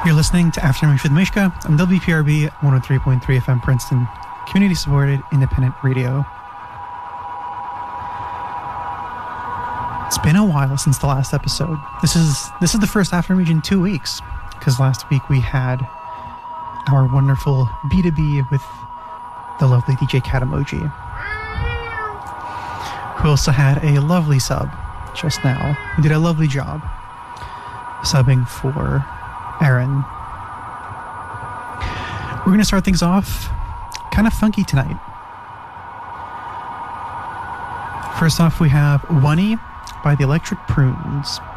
You're listening to Afternoon with Mishka on WPRB 103.3 FM Princeton, community-supported independent radio. It's been a while since the last episode. This is the first Afternoon in 2 weeks, because last week we had our wonderful B2B with the lovely DJ Cat Emoji, who also had a lovely sub just now, who did a lovely job subbing for Aaron. We're going to start things off kind of funky tonight. First off, we have Wunny by the Electric Prunes.